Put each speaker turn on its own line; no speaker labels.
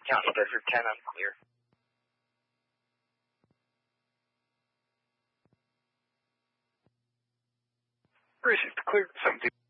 County Desert 10, I'm clear.
Precinct clear, 17.